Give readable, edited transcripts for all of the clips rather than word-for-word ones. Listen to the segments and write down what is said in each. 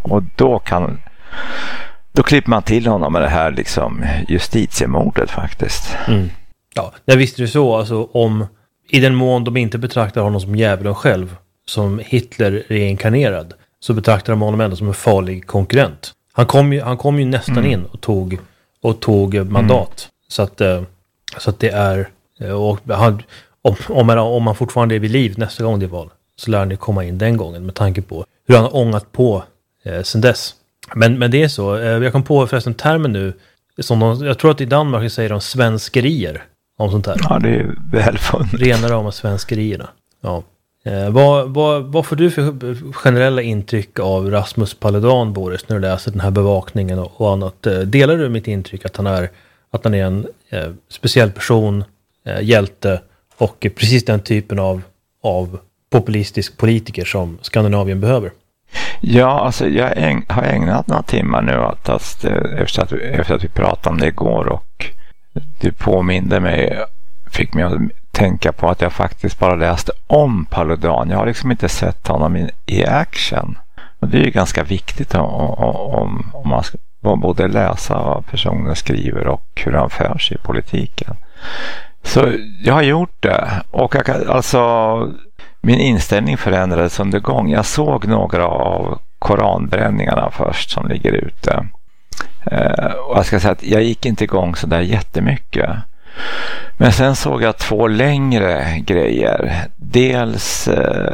Och då klipper man till honom med det här liksom justitiemordet faktiskt. Ja, jag visste det så. Alltså, i den mån de inte betraktar honom som djävulen själv, som Hitler reinkarnerad, så betraktar de honom ändå som en farlig konkurrent. Han kom ju nästan in och tog mandat. Så att det är... Och om han fortfarande är vid liv nästa gång det är val, så lär han komma in den gången, med tanke på hur han har ångat på sen dess. Men det är så. Jag kom på förresten termen nu. Jag tror att i Danmark säger de svenskerier om sånt här. Ja, det är välfunnet. Rena rama svenskerierna. Ja. Vad får du för generella intryck av Rasmus Paludan, Boris, när du läser den här bevakningen och annat? Delar du mitt intryck att han är en speciell person, hjälte och precis den typen av populistisk politiker som Skandinavien behöver? Ja, alltså jag har ägnat några timmar nu efter att vi pratade om det igår, och du påminde mig, fick mig att tänka på att jag faktiskt bara läste om Paludan. Jag har liksom inte sett honom i action. Och det är ju ganska viktigt om man ska både läsa vad personen skriver och hur han för sig i politiken. Så jag har gjort det, och min inställning förändrades under gång. Jag såg några av koranbränningarna först som ligger ute. Och jag ska säga att jag gick inte igång så där jättemycket. Men sen såg jag 2 längre grejer. Dels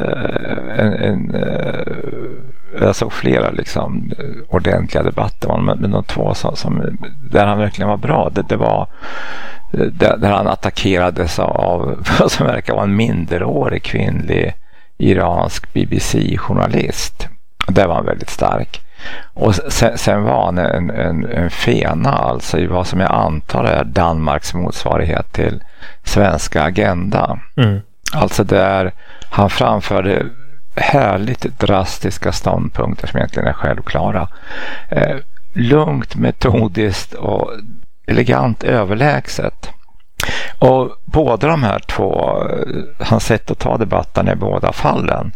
jag såg flera liksom ordentliga debatter, men de 2 som där han verkligen var bra. Det var där han attackerades av vad som verkar vara en minderårig kvinnlig iransk BBC-journalist. Där var han väldigt stark. Och sen var han en fena, alltså i vad som jag antar är Danmarks motsvarighet till Svenska Agenda. Alltså där han framförde härligt drastiska ståndpunkter som egentligen är självklara. Lugnt, metodiskt och elegant överlägset. Och båda de här 2, hans sätt att ta debatten i båda fallen,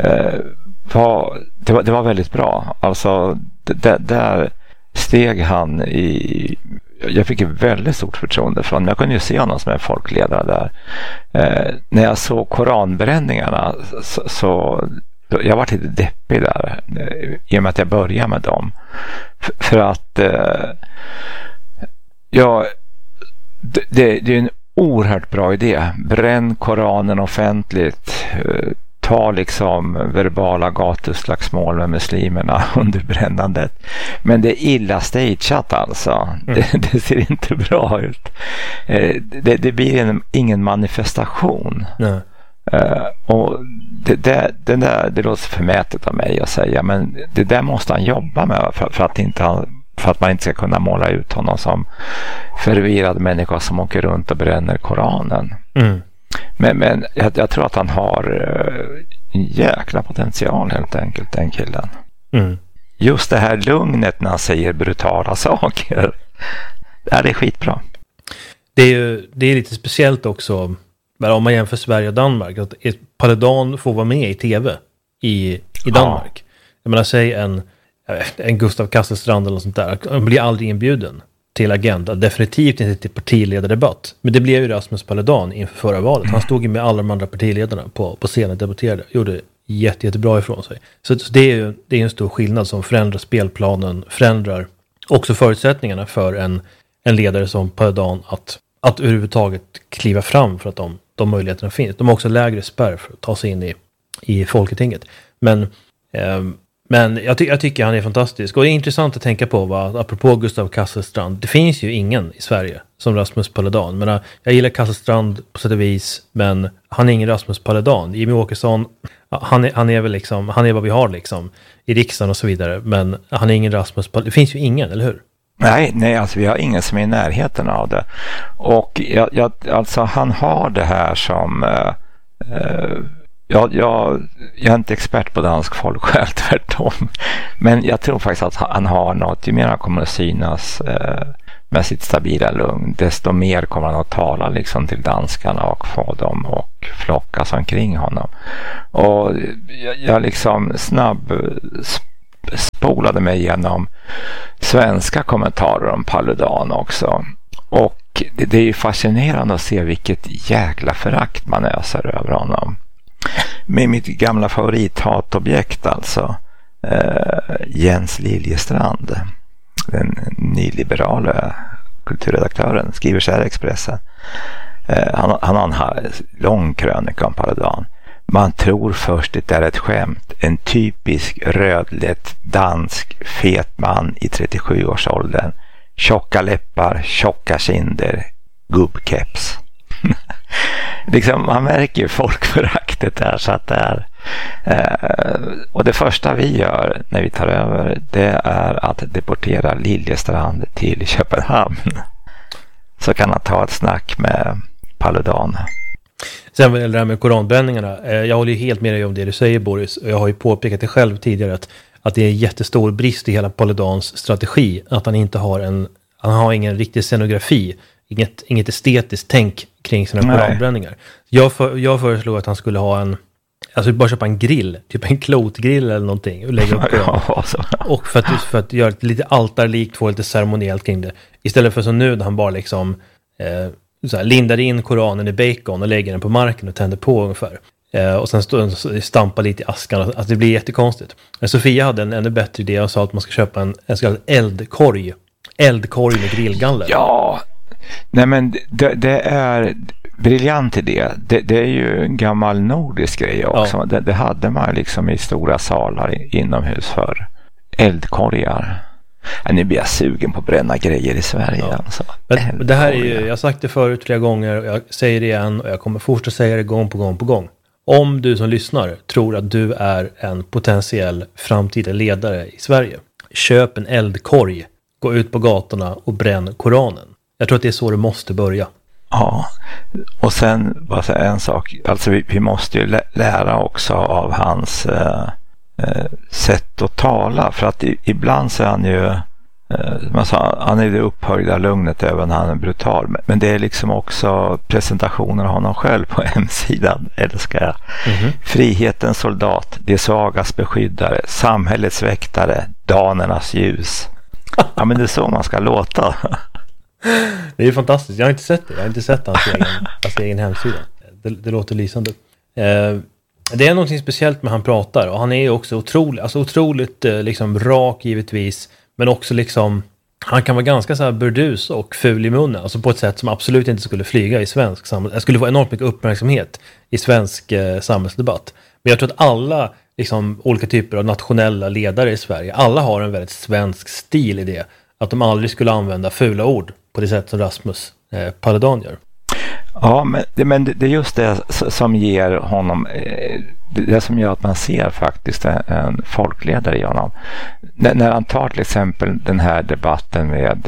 det var väldigt bra. Alltså där steg han i... Jag fick ett väldigt stort förtroende från. Jag kunde ju se honom som en folkledare där. När jag såg koranbränningarna så jag var lite deppig där i och med att jag började med dem. För att det är en oerhört bra idé. Bränn Koranen offentligt. Ta liksom verbala gatuslagsmål med muslimerna under brännandet. Men det är illa stageat alltså. Det ser inte bra ut. Det blir ingen manifestation. Och det låter förmätet av mig att säga, men det där måste han jobba med för att man inte ska kunna måla ut honom som förvirrad människa som åker runt och bränner Koranen. Men jag tror att han har en jäkla potential helt enkelt, den killen. Just det här lugnet när han säger brutala saker. Det är skitbra. Det är lite speciellt också om man jämför Sverige och Danmark, att Paludan får vara med i tv i Danmark. Jag menar, säg en Gustav Kasselstrand eller något sånt där. Han blir aldrig inbjuden till Agenda. Definitivt inte till partiledardebatt. Men det blev ju Rasmus Paludan inför förra valet. Han stod ju med alla de andra partiledarna på scenen och debatterade. Gjorde jättebra ifrån sig. Så det är en stor skillnad som förändrar spelplanen. Förändrar också förutsättningarna för en ledare som Paludan att överhuvudtaget kliva fram, för att de möjligheterna finns. De har också lägre spärr för att ta sig in i Folketinget. Men jag tycker han är fantastisk. Och det är intressant att tänka på, apropå Gustav Kasselstrand, det finns ju ingen i Sverige som Rasmus Paludan. Men jag gillar Kasselstrand på sätt och vis, men han är ingen Rasmus Paludan. Jimmy Åkesson, han är väl liksom, han är vad vi har liksom i riksdagen och så vidare, men han är ingen Rasmus Paludan. Det finns ju ingen, eller hur? Nej, alltså vi har ingen som är i närheten av det. Och alltså han har det här som... Jag är inte expert på dansk folk själv, tvärtom. Men jag tror faktiskt att han har något. Ju mer han kommer att synas med sitt stabila lugn, desto mer kommer han att tala liksom till danskarna och få dem och flockas omkring honom. Och jag liksom spolade mig igenom svenska kommentarer om Paludan också. Och det är ju fascinerande att se vilket jäkla förakt man öser över honom. Med mitt gamla favorithatobjekt alltså, Jens Liljestrand, den nyliberala kulturredaktören, skriver så här i Expressen. Han har en lång krönika om Paludan. Man tror först det är ett skämt. En typisk rödlätt dansk fet man i 37-årsåldern. Tjocka läppar, tjocka kinder, gubbkeps. Liksom, man märker ju folkföraktet där, så att det är. Och det första vi gör när vi tar över, det är att deportera Liljestrand till Köpenhamn. Så kan han ta ett snack med Paludan. Sen det här med koranbränningarna. Jag håller ju helt med dig om det du säger, Boris. Jag har ju påpekat det själv tidigare att det är en jättestor brist i hela Paludans strategi. Att han inte har han har ingen riktig scenografi. Inget estetiskt tänk kring sina koranbränningar. Jag föreslog att han skulle ha bara köpa en grill. Typ en klotgrill eller någonting. Och lägga upp koran. Och för att göra ett lite altarlikt, få lite ceremoniellt kring det. Istället för som nu där han bara liksom lindar in koranen i bacon och lägger den på marken och tänder på ungefär. Och sen stampar lite i askan. Alltså det blir jättekonstigt. Men Sofia hade en ännu bättre idé och sa att man ska köpa en så kallad eldkorg med grillgaller. Ja, nej men det är briljant idé. Det är ju en gammal nordisk grej också. Ja. Det hade man liksom i stora salar inomhus för eldkorgar. Nu blir jag sugen på att bränna grejer i Sverige. Ja. Alltså. Men det här är ju, jag har sagt det förut flera gånger och jag säger det igen och jag kommer fortsätta säga det gång på gång. Om du som lyssnar tror att du är en potentiell framtida ledare i Sverige, köp en eldkorg, gå ut på gatorna och bränn Koranen. Jag tror att det är så det måste börja. Ja, och sen bara säga en sak. Alltså vi måste ju lära också av hans sätt att tala. För att ibland så är han ju han är det upphöjda lugnet även när han är brutal. Men det är liksom också presentationer av honom själv på hemsidan, älskar jag. Frihetens soldat, de svagas beskyddare, samhällets väktare, danernas ljus. Ja, men det är så man ska låta. Det är ju fantastiskt. Jag har inte sett det. Jag har inte sett hans egen hemsida. Det låter lysande. Det är någonting speciellt med han pratar. Och han är ju också otroligt liksom rak givetvis. Men också liksom, han kan vara ganska så här burdus och ful i munnen. Alltså på ett sätt som absolut inte skulle flyga i svensk samhälle. Det skulle få enormt mycket uppmärksamhet i svensk samhällsdebatt. Men jag tror att alla liksom, olika typer av nationella ledare i Sverige, alla har en väldigt svensk stil i det. Att de aldrig skulle använda fula ord på det sätt som Rasmus Paludan gör. Ja, men det är just det som ger honom, det som gör att man ser faktiskt en folkledare i honom. När han tar till exempel den här debatten med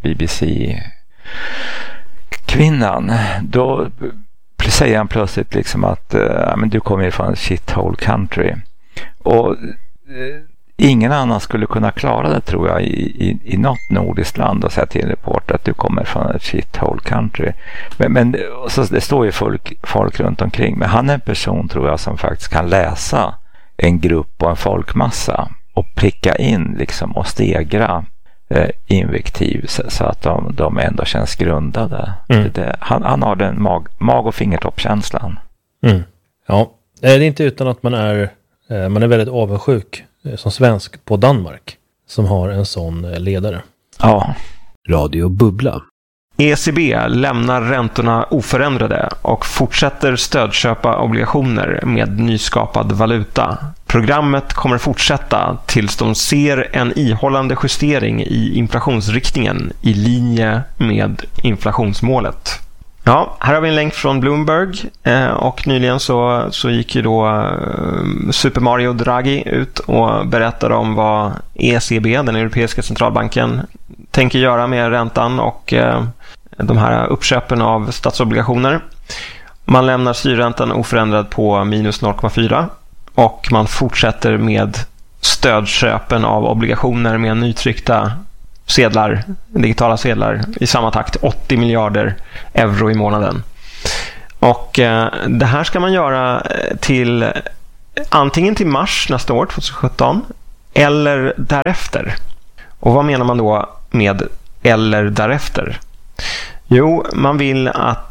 BBC-kvinnan, då säger han plötsligt liksom att men du kommer från ett shithole country. Och ingen annan skulle kunna klara det, tror jag, i något nordiskt land och säga till en reporter att du kommer från ett shithole country. Men så det står ju folk runt omkring. Men han är en person, tror jag, som faktiskt kan läsa en grupp och en folkmassa och pricka in liksom och stegra invektiv så att de ändå känns grundade. Han har den mag- och fingertoppkänslan. Ja, det är inte utan att man är väldigt avundsjuk som svensk på Danmark som har en sån ledare. Ja. Radio Bubbla. ECB lämnar räntorna oförändrade och fortsätter stödköpa obligationer med nyskapad valuta. Programmet kommer fortsätta tills de ser en ihållande justering i inflationsriktningen i linje med inflationsmålet. Ja, här har vi en länk från Bloomberg och nyligen så gick ju då Super Mario Draghi ut och berättade om vad ECB, den europeiska centralbanken, tänker göra med räntan och de här uppköpen av statsobligationer. Man lämnar styrräntan oförändrad på minus 0,4 och man fortsätter med stödköpen av obligationer med nytryckta sedlar, digitala sedlar i samma takt, 80 miljarder euro i månaden. Och det här ska man göra till antingen till mars nästa år, 2017, eller därefter. Och vad menar man då med eller därefter? Jo, man vill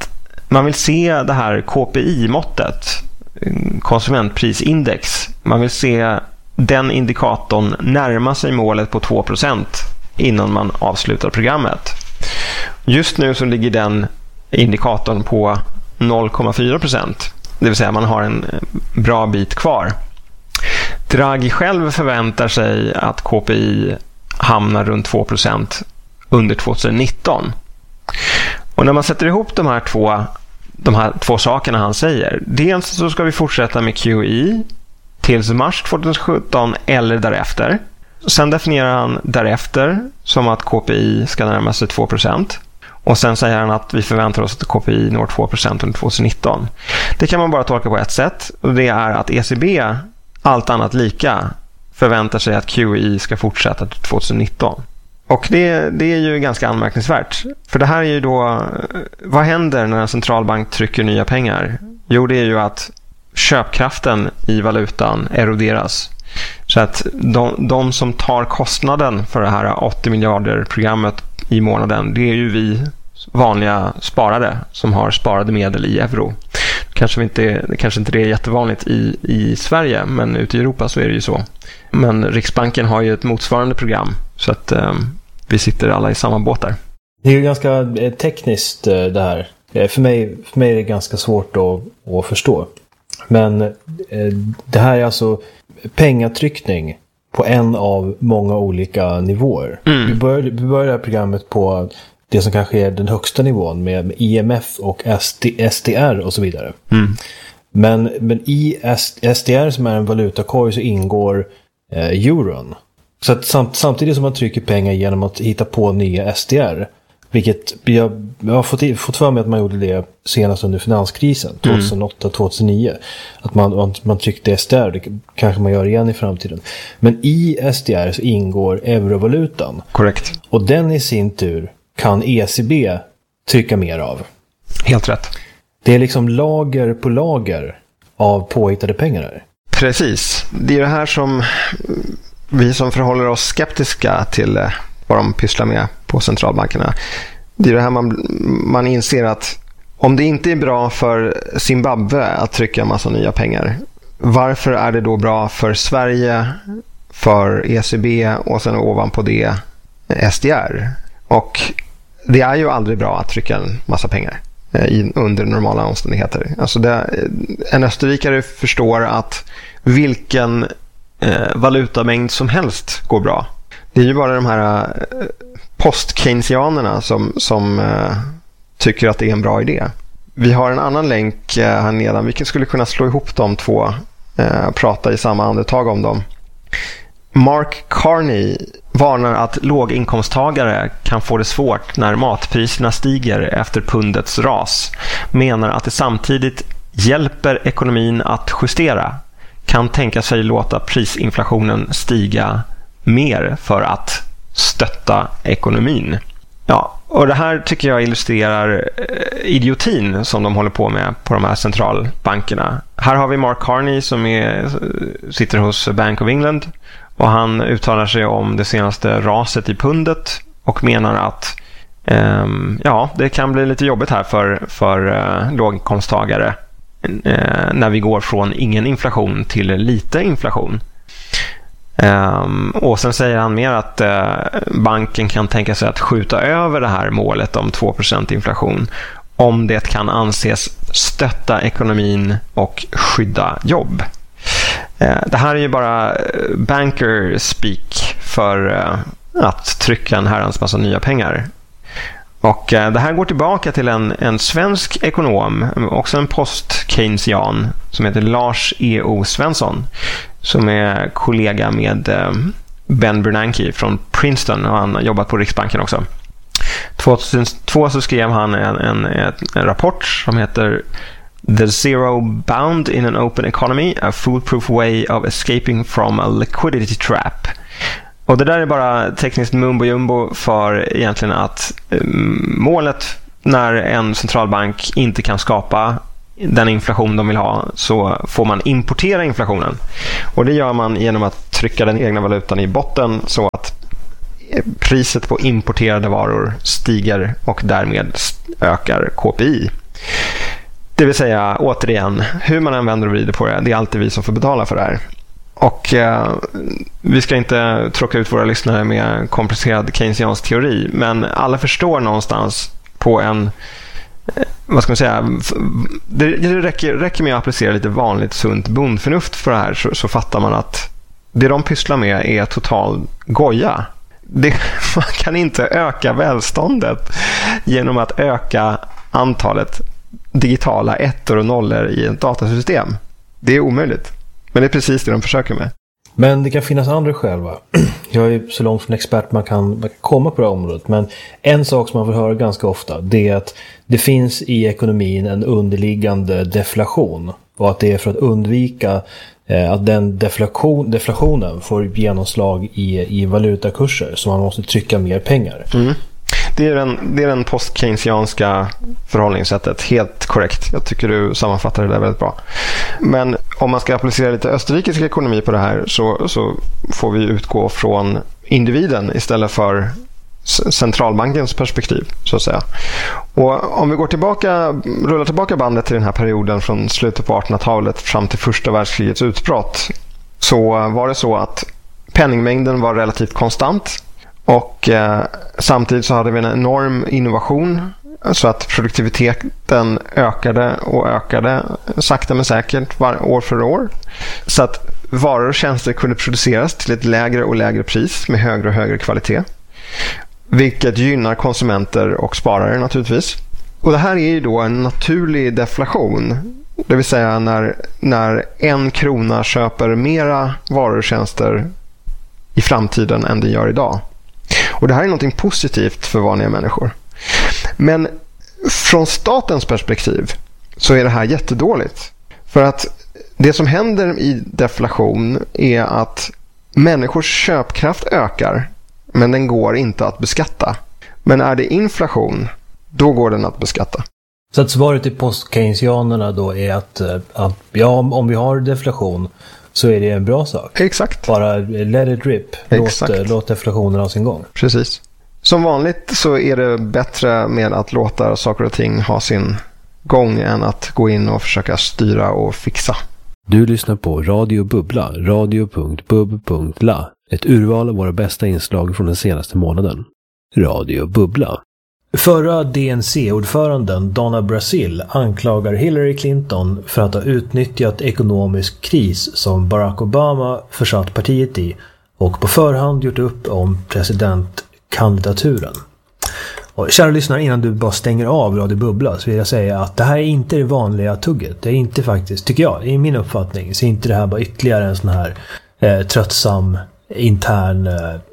se det här KPI-måttet, konsumentprisindex. Man vill se den indikatorn närma sig målet på 2% innan man avslutar programmet. Just nu så ligger den indikatorn på 0,4%. Det vill säga man har en bra bit kvar. Draghi själv förväntar sig att KPI hamnar runt 2% under 2019. Och när man sätter ihop de här två sakerna han säger. Dels så ska vi fortsätta med QE tills mars 2017 eller därefter. Sen definierar han därefter som att KPI ska närma sig 2%. Och sen säger han att vi förväntar oss att KPI når 2% under 2019. Det kan man bara tolka på ett sätt. Och det är att ECB, allt annat lika, förväntar sig att QE ska fortsätta till 2019. Och det är ju ganska anmärkningsvärt. För det här är ju då, vad händer när en centralbank trycker nya pengar? Jo, det är ju att köpkraften i valutan eroderas. Så att de som tar kostnaden för det här 80 miljarder programmet i månaden, det är ju vi vanliga sparare som har sparade medel i euro. Kanske inte det är jättevanligt i Sverige, men ute i Europa så är det ju så. Men Riksbanken har ju ett motsvarande program, så att vi sitter alla i samma båt där. Det är ju ganska tekniskt det här. För mig är det ganska svårt att förstå. Men det här är alltså pengatryckning på en av många olika nivåer. Vi börjar det här programmet på det som kanske är den högsta nivån med IMF och SDR och så vidare. Men i SDR, som är en valutakorg, så ingår euron. Så att samtidigt som man trycker pengar genom att hitta på nya SDR, vilket jag har fått för mig att man gjorde det senast under finanskrisen 2008-2009, att man tryckte SDR, det kanske man gör igen i framtiden. Men i SDR så ingår eurovalutan. Korrekt. Och den i sin tur kan ECB trycka mer av. Helt rätt. Det är liksom lager på lager av påhittade pengar här. Precis. Det är det här som vi som förhåller oss skeptiska till vad de pysslar med på centralbankerna. Det är det här man inser att om det inte är bra för Zimbabwe att trycka en massa nya pengar, varför är det då bra för Sverige, för ECB och sen ovanpå det SDR? Och det är ju aldrig bra att trycka en massa pengar under normala omständigheter. Alltså en österrikare förstår att vilken valutamängd som helst går bra. Det är ju bara de här post-keynesianerna som tycker att det är en bra idé. Vi har en annan länk här nedan. Vi skulle kunna slå ihop de två, prata i samma andetag om dem. Mark Carney varnar att låginkomsttagare kan få det svårt när matpriserna stiger efter pundets ras. Menar att det samtidigt hjälper ekonomin att justera. Kan tänka sig låta prisinflationen stiga mer för att stötta ekonomin. Ja, och det här tycker jag illustrerar idiotin som de håller på med på de här centralbankerna. Här har vi Mark Carney som sitter hos Bank of England, och han uttalar sig om det senaste raset i pundet och menar att det kan bli lite jobbigt här för låginkomsttagare när vi går från ingen inflation till lite inflation. Och sen säger han mer att banken kan tänka sig att skjuta över det här målet om 2% inflation om det kan anses stötta ekonomin och skydda jobb. Det här är ju bara banker speak för att trycka en herrans massa nya pengar. Och det här går tillbaka till en svensk ekonom, också en post-keynesian, som heter Lars E.O. Svensson, som är kollega med Ben Bernanke från Princeton, och han har jobbat på Riksbanken också. 2002 så skrev han en rapport som heter The Zero Bound in an Open Economy, a foolproof way of escaping from a liquidity trap. Och det där är bara tekniskt mumbo jumbo för egentligen att målet när en centralbank inte kan skapa den inflation de vill ha, så får man importera inflationen. Och det gör man genom att trycka den egna valutan i botten så att priset på importerade varor stiger och därmed ökar KPI. Det vill säga, återigen, hur man än vänder och vrider på det, det är alltid vi som får betala för det här. Och vi ska inte tråka ut våra lyssnare med komplicerad keynesiansk teori, men alla förstår någonstans på en, vad ska man säga, det räcker med att applicera lite vanligt sunt bondförnuft för det här, så fattar man att det de pysslar med är total goja. Man kan inte öka välståndet genom att öka antalet digitala ettor och nollor i ett datasystem. Det är omöjligt. Men det är precis det de försöker med. Men det kan finnas andra skäl, va? Jag är så långt från expert man kan komma på det här området. Men en sak som man får höra ganska ofta, det är att det finns i ekonomin en underliggande deflation. Och att det är för att undvika att den deflationen får genomslag i valutakurser, så man måste trycka mer pengar. Mm. Det är den post-keynesianska förhållningssättet. Helt korrekt. Jag tycker du sammanfattar det där väldigt bra. Men om man ska applicera lite österrikisk ekonomi på det här, så får vi utgå från individen istället för centralbankens perspektiv, så att säga. Och om vi rullar tillbaka bandet till den här perioden från slutet på 1800-talet fram till första världskrigets utbrott, så var det så att penningmängden var relativt konstant. Och samtidigt så hade vi en enorm innovation, så att produktiviteten ökade sakta men säkert år för år. Så att varor och tjänster kunde produceras till ett lägre och lägre pris med högre och högre kvalitet. Vilket gynnar konsumenter och sparare naturligtvis. Och det här är ju då en naturlig deflation. Det vill säga när 1 krona köper mera varor och tjänster i framtiden än det gör idag. Och det här är någonting positivt för vanliga människor. Men från statens perspektiv så är det här jättedåligt. För att det som händer i deflation är att människors köpkraft ökar, men den går inte att beskatta. Men är det inflation, då går den att beskatta. Så att svaret till post-keynesianerna då är att ja, om vi har deflation så är det en bra sak. Exakt. Bara let it rip. Låt deflationen ha sin gång. Precis. Som vanligt så är det bättre med att låta saker och ting ha sin gång än att gå in och försöka styra och fixa. Du lyssnar på Radio Bubbla, radio.bub.la. Ett urval av våra bästa inslag från den senaste månaden. Radio Bubbla. Förra DNC-ordföranden Donna Brazil anklagar Hillary Clinton för att ha utnyttjat ekonomisk kris som Barack Obama försatt partiet i och på förhand gjort upp om presidentkandidaturen. Och kära lyssnare, innan du bara stänger av Radio Bubbla så vill jag säga att det här är inte det vanliga tugget. Det är inte faktiskt, tycker jag, i min uppfattning, så är inte det här bara ytterligare en sån här tröttsam intern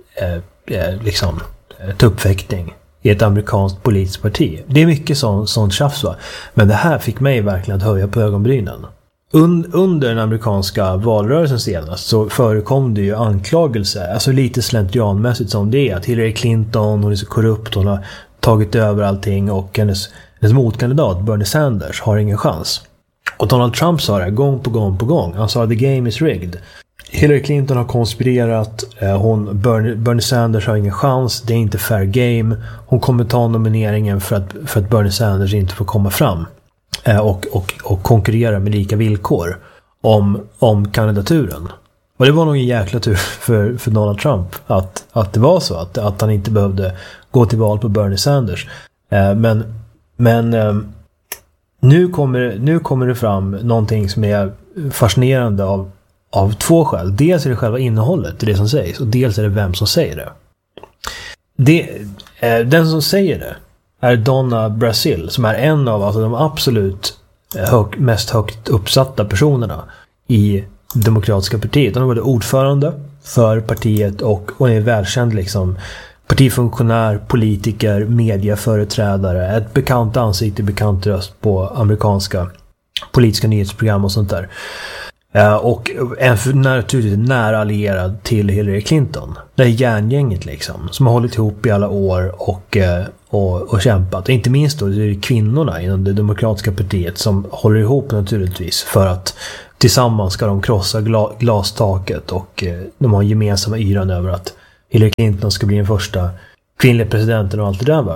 tuppfäktning i ett amerikanskt politiskt parti. Det är mycket sånt tjafs, va? Men det här fick mig verkligen att höja på ögonbrynen. Under den amerikanska valrörelsen senast så förekom det ju anklagelser, alltså lite slentrianmässigt som det är, att Hillary Clinton, hon är så korrupt, hon har tagit över allting och hennes motkandidat Bernie Sanders har ingen chans. Och Donald Trump sa det gång på gång. Han sa att the game is rigged. Hillary Clinton har konspirerat, Bernie Sanders har ingen chans, det är inte fair game. Hon kommer ta nomineringen för att Bernie Sanders inte får komma fram och konkurrera med lika villkor om kandidaturen. Och det var nog en jäkla tur för Donald Trump att det var så, att han inte behövde gå till val på Bernie Sanders. Men nu kommer det fram någonting som är fascinerande av två skäl. Dels är det själva innehållet i det som sägs, och dels är det vem som säger det. Den som säger det är Donna Brazil, som är en av de absolut mest högt uppsatta personerna i Demokratiska partiet. Hon var ordförande för partiet och hon är välkänd partifunktionär, politiker, mediaföreträdare, ett bekant ansikte, bekant röst på amerikanska politiska nyhetsprogram och sånt där. Och naturligtvis nära allierad till Hillary Clinton. Det är järngänget som har hållit ihop i alla år och kämpat. Och inte minst då det är kvinnorna inom det demokratiska partiet som håller ihop naturligtvis för att tillsammans ska de krossa glastaket och de har gemensamma yran över att Hillary Clinton ska bli den första kvinnliga presidenten och allt det där, va?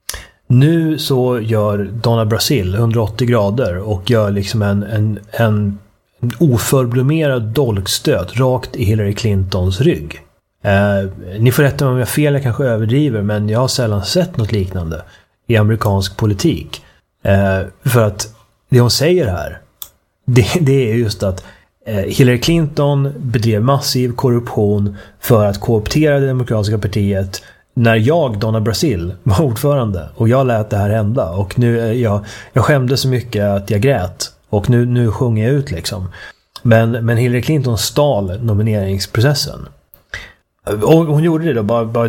Nu så gör Donna Brazile 180 grader och gör liksom en oförblommerad dolkstöt rakt i Hillary Clintons rygg. Ni får rätta mig om jag fel, jag kanske överdriver, men jag har sällan sett något liknande i amerikansk politik. För att det hon säger här, det är just att Hillary Clinton bedrev massiv korruption för att kooptera det demokratiska partiet när jag, Donna Brazile, var ordförande och jag lät det här hända. Och nu jag skämde så mycket att jag grät och nu sjunger jag ut liksom. Men Hillary Clinton stal nomineringsprocessen. Och hon gjorde det då bara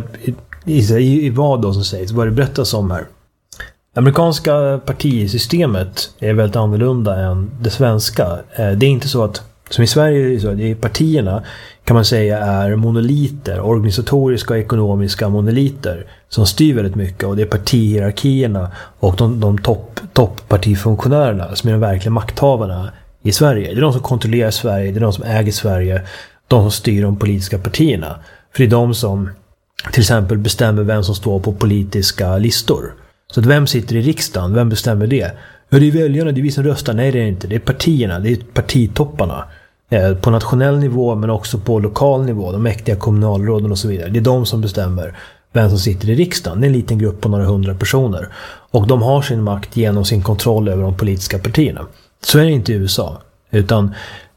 i vad då som sägs, vad det berättas om här. Amerikanska partisystemet är väldigt annorlunda än det svenska. Det är inte så att, som i Sverige, så det är partierna kan man säga är monoliter, organisatoriska och ekonomiska monoliter som styr väldigt mycket, och det är partihierarkierna och de topppartifunktionärerna som är de verkliga makthavarna i Sverige. Det är de som kontrollerar Sverige, det är de som äger Sverige, de som styr de politiska partierna. För det är de som till exempel bestämmer vem som står på politiska listor. Så att vem sitter i riksdagen, vem bestämmer det? Ja, det är väljarna, det är vi som röstar. Nej, det är inte. Det är partierna, det är partitopparna. På nationell nivå men också på lokal nivå, de mäktiga kommunalråden och så vidare. Det är de som bestämmer vem som sitter i riksdagen. Det är en liten grupp på några 100 personer. Och de har sin makt genom sin kontroll över de politiska partierna. Så är det inte i USA. Utan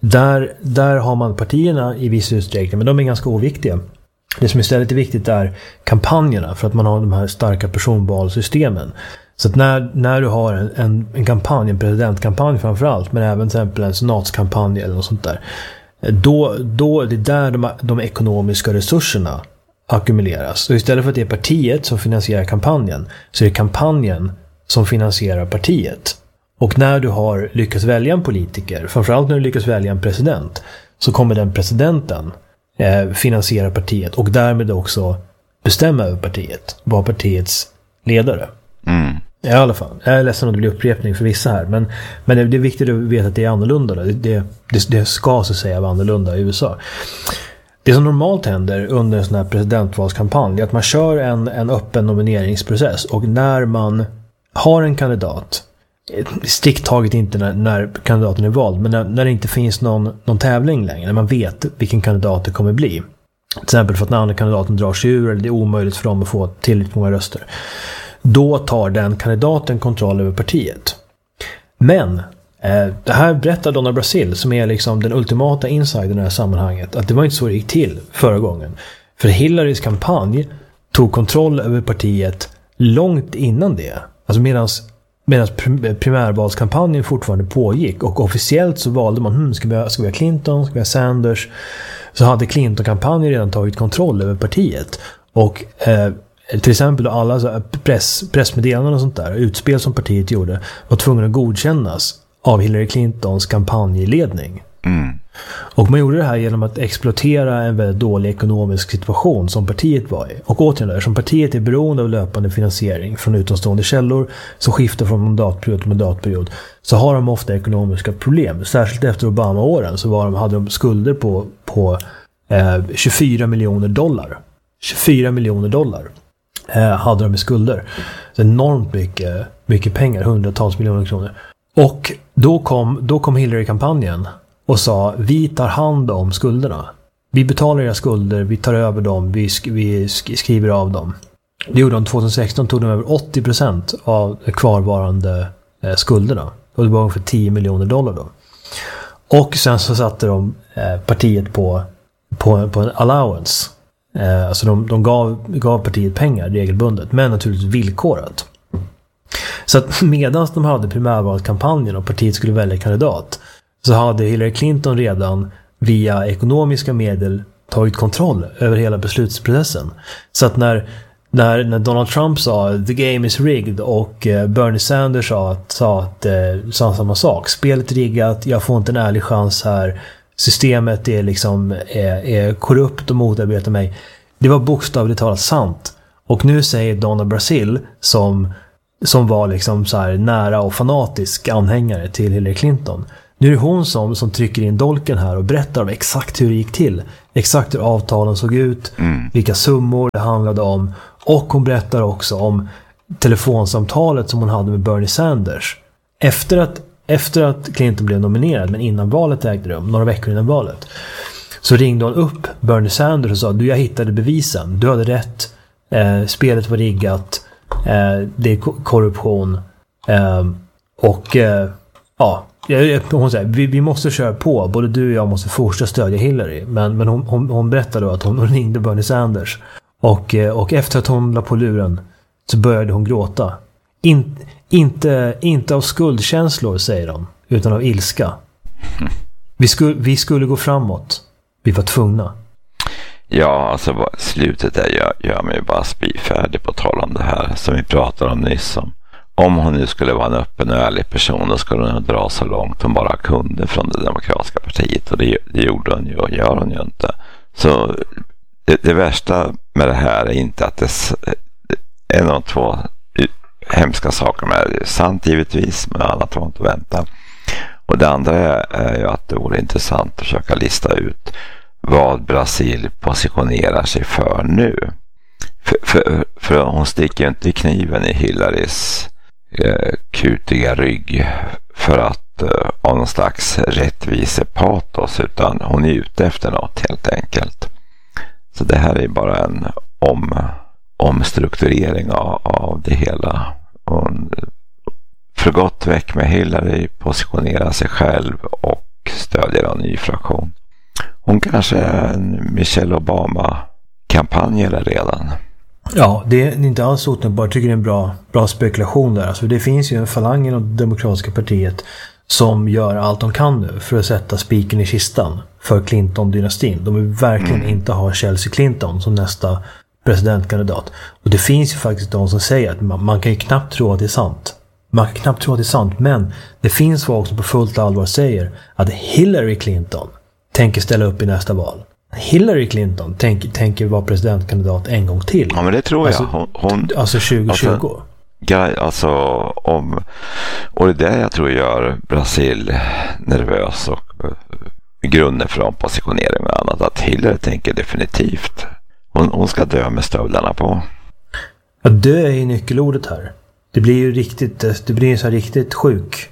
där har man partierna i viss utsträckning, men de är ganska oviktiga. Det som istället är viktigt är kampanjerna, för att man har de här starka personvalsystemen. Så att när du har en kampanj, en presidentkampanj framförallt, men även till exempel en senatskampanj eller något sånt där, då är det där de ekonomiska resurserna ackumuleras. Så istället för att det är partiet som finansierar kampanjen, så är det kampanjen som finansierar partiet. Och när du har lyckats välja en politiker, framförallt när du lyckas välja en president, så kommer den presidenten finansiera partiet och därmed också bestämma över partiet, vara partiets ledare. Mm. I alla fall. Jag är ledsen om det blir upprepning för vissa här, men det är viktigt att veta att det är annorlunda. Det ska så säga vara annorlunda i USA. Det som normalt händer under en sån här presidentvalskampanj är att man kör en öppen nomineringsprocess, och när man har en kandidat, strikt taget inte när kandidaten är vald, men när det inte finns någon tävling längre, när man vet vilken kandidat det kommer bli. Till exempel för att när andra kandidaten drar sig ur eller det är omöjligt för dem att få tillräckligt många röster. Då tar den kandidaten kontroll över partiet. Men det här berättar Donna Brazile, som är liksom den ultimata insidern i det här sammanhanget, att det var inte så det gick till förra gången. För Hillarys kampanj tog kontroll över partiet långt innan det. Alltså medan primärvalskampanjen fortfarande pågick, och officiellt så valde man, ska vi ha Clinton, ska vi ha Sanders, så hade Clinton-kampanjen redan tagit kontroll över partiet. Och till exempel alla så pressmeddelanden och sånt där, utspel som partiet gjorde, var tvungna att godkännas av Hillary Clintons kampanjledning. Mm. Och man gjorde det här genom att exploatera en väldigt dålig ekonomisk situation som partiet var i. Och återigen, som partiet är beroende av löpande finansiering från utomstående källor som skiftar från mandatperiod till mandatperiod, så har de ofta ekonomiska problem. Särskilt efter Obama-åren så hade de skulder på 24 miljoner dollar. 24 miljoner dollar hade de i skulder. Så enormt mycket pengar, hundratals miljoner kronor. Och då kom Hillary-kampanjen och sa, vi tar hand om skulderna. Vi betalar era skulder, vi tar över dem, vi skriver av dem. Det gjorde de 2016, tog de över 80% av kvarvarande skulderna. Och det var ungefär 10 miljoner dollar då. Och sen så satte de partiet på en allowance. Alltså de gav partiet pengar regelbundet, men naturligtvis villkorat. Så att medan de hade primärvalskampanjen och partiet skulle välja kandidat, så hade Hillary Clinton redan via ekonomiska medel tagit kontroll över hela beslutsprocessen. Så att när Donald Trump sa the game is rigged och Bernie Sanders sa samma sak, spelet är riggat, jag får inte en ärlig chans här, systemet är korrupt och motarbetar mig. Det var bokstavligt talat sant. Och nu säger Donna Brazile, som var liksom så här nära och fanatisk anhängare till Hillary Clinton. Nu är det hon som trycker in dolken här och berättar om exakt hur det gick till. Exakt hur avtalen såg ut, vilka summor det handlade om. Och hon berättar också om telefonsamtalet som hon hade med Bernie Sanders. Efter att Clinton blev nominerad, men innan valet ägde rum, några veckor innan valet, så ringde hon upp Bernie Sanders och sa: du, jag hittade bevisen, du hade rätt, spelet var riggat, det är korruption, hon säger, vi måste köra på, både du och jag måste fortsätta stödja Hillary, men hon berättade då att hon ringde Bernie Sanders och efter att hon la på luren så började hon gråta. Inte av skuldkänslor, säger de, utan av ilska. Vi skulle gå framåt. Vi var tvungna. Ja, alltså slutet där gör mig bara spyfärdig på tal om det här som vi pratade om nyss. Om hon nu skulle vara en öppen och ärlig person, då skulle hon dra så långt hon bara kunde från det demokratiska partiet. Och det gjorde hon ju och gör hon ju inte. Så det värsta med det här är inte att det är en av två hemska saker med det. Sant givetvis, men annat var inte att vänta. Och det andra är ju att det vore intressant att försöka lista ut vad Brasil positionerar sig för nu. För hon sticker ju inte kniven i Hillarys kutiga rygg för att av någon slags rättvisepatos, utan hon är ute efter något helt enkelt. Så det här är bara en omstrukturering av det hela. Hon för gott väck med Hillary, positionerar sig själv och stödjer en ny fraktion. Hon kanske är en Michelle Obama-kampanjare redan. Ja, det är inte alls otänkbart. Jag tycker det är en bra spekulation där. Alltså, det finns ju en falang inom det demokratiska partiet som gör allt de kan nu för att sätta spiken i kistan för Clinton-dynastin. De vill verkligen inte ha Chelsea Clinton som nästa presidentkandidat. Och det finns ju faktiskt de som säger att man kan ju knappt tro att det är sant. Man kan knappt tro att det är sant, men det finns folk som på fullt allvar säger att Hillary Clinton tänker ställa upp i nästa val. Hillary Clinton tänker vara presidentkandidat en gång till. Ja, men det tror jag. Alltså 2020. Och det är det jag tror gör Brasil nervös och grunden för ompositionering med annat. Att Hillary tänker definitivt. Hon ska dö med stövlarna på. Ja, dö är ju nyckelordet här. Det blir ju riktigt sjuk.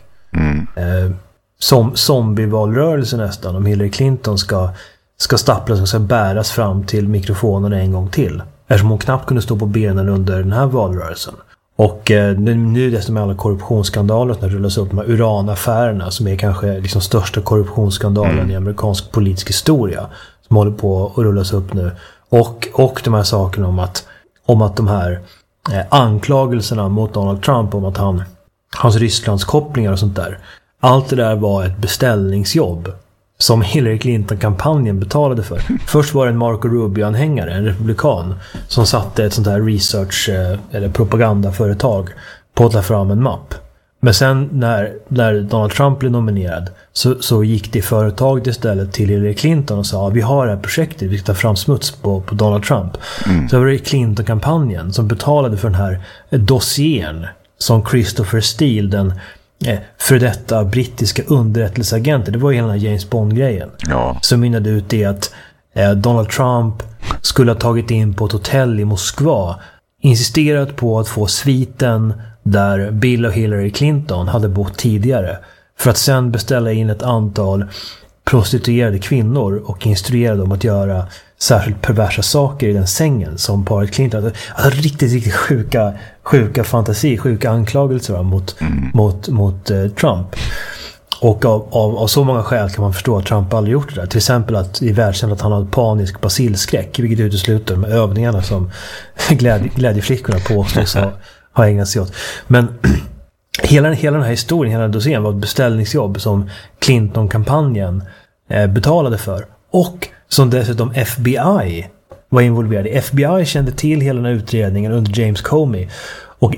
Som zombie-valrörelse nästan, om Hillary Clinton ska stapplas och ska bäras fram till mikrofonen en gång till. Eftersom hon knappt kunde stå på benen under den här valrörelsen. Och nu desto med alla korruptionsskandaler som rullas upp, de här uranaffärerna som är kanske liksom största korruptionsskandalen i amerikansk politisk historia, som håller på att rullas upp nu. Och de här sakerna om att de här anklagelserna mot Donald Trump om att hans Rysslands kopplingar och sånt där. Allt det där var ett beställningsjobb som Hillary Clinton-kampanjen betalade för. Först var det en Marco Rubio-anhängare, en republikan, som satte ett sånt här research eller propagandaföretag på att ta fram en mapp. Men sen när Donald Trump blev nominerad så gick det företaget istället till Hillary Clinton och sa: vi har det här projektet, vi ska ta fram smuts på Donald Trump. Så var det Clinton-kampanjen som betalade för den här dossiern som Christopher Steele, den för detta brittiska underrättelseagenter, det var ju hela den här James Bond-grejen, som mynnade ut i att Donald Trump skulle ha tagit in på ett hotell i Moskva, insisterat på att få sviten där Bill och Hillary Clinton hade bott tidigare, för att sen beställa in ett antal prostituerade kvinnor och instruera dem att göra särskilt perversa saker i den sängen som paret Clinton. Alltså riktigt sjuka fantasi, sjuka anklagelser mot Trump. Och av så många skäl kan man förstå att Trump aldrig gjort det där. Till exempel att det är välkänt att han har panisk basilskräck, vilket utesluter med övningarna som glädjeflickorna påstås ha ägnat sig åt. Men hela den här historien, hela dossiern var ett beställningsjobb som Clinton-kampanjen betalade för. Och som dessutom FBI var involverad i. FBI kände till hela den här utredningen under James Comey och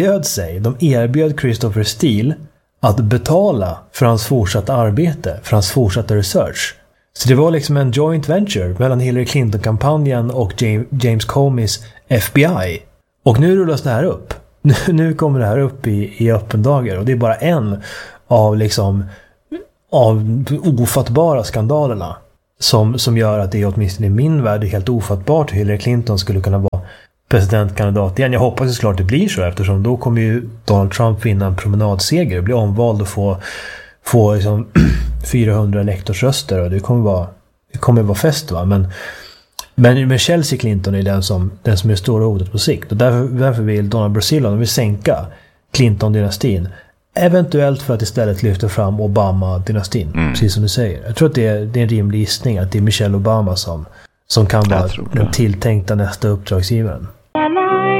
erbjöd Christopher Steele att betala för hans fortsatta arbete, för hans fortsatta research. Så det var liksom en joint venture mellan Hillary Clinton-kampanjen och James Comeys FBI. Och nu rullas det här upp. Nu kommer det här upp i öppen dagar. Och det är bara en av av ofattbara skandalerna som gör att det åtminstone i min värld är helt ofattbart hur Hillary Clinton skulle kunna vara presidentkandidat igen. Jag hoppas såklart det blir så, eftersom då kommer ju Donald Trump vinna en promenadseger och bli omvald och få liksom 400 elektorsröster, och det kommer vara fest, va? Men Chelsea Clinton är den som är stora hotet på sikt, och därför vill Donald Brazilian sänka Clinton-dynastin, eventuellt för att istället lyfta fram Obama-dynastin, precis som du säger. Jag tror att det är en rimlig gissning att det är Michelle Obama som kan vara den tilltänkta nästa uppdragsgivaren.